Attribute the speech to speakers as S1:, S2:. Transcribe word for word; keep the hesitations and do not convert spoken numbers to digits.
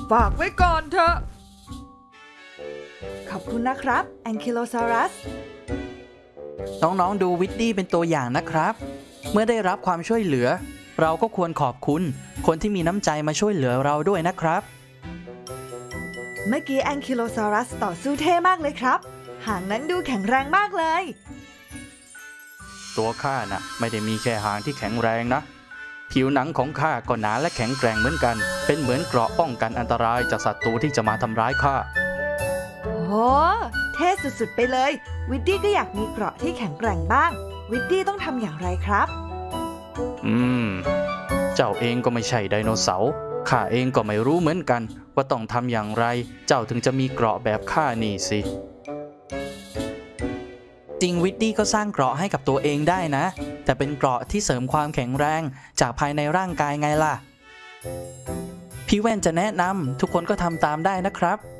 S1: ฝากไว้ก่อนเถอะขอบคุณนะครับแองคิโลซอรัส
S2: น้องๆดูวิดดี้เป็นตัวอย่างนะครับเมื่อได้รับความช่วยเหลือเราก็ควรขอบคุณคนที่มีน้ำใจมาช่วยเหลือเราด้วยนะครับ
S1: เมื่อกี้แองคิโลซอรัสต่อสู้เท่มากเลยครับหางนั้นดูแข็งแรงมากเลย
S2: ตัวข้าน่ะไม่ได้มีแค่หางที่แข็งแรงนะผิวหนังของข้าก็หนาและแข็งแกร่งเหมือนกันเป็นเหมือนเกราะป้องกันอันตรายจากศัตรูที่จะมาทำร้ายข้า
S1: โอ้เท่สุดๆไปเลยวิดดี้ก็อยากมีเกราะที่แข็งแกร่งบ้างวิดดี้ต้องทำอย่างไรครับ
S2: อืมเจ้าเองก็ไม่ใช่ไดโนเสาร์ข้าเองก็ไม่รู้เหมือนกันว่าต้องทำอย่างไรเจ้าถึงจะมีเกราะแบบข้านี่สิจริงวิดดี้ก็สร้างเกราะให้กับตัวเองได้นะแต่เป็นเกราะที่เสริมความแข็งแรงจากภายในร่างกายไงล่ะพี่แว่นจะแนะนำทุกคนก็ทำตามได้นะครับ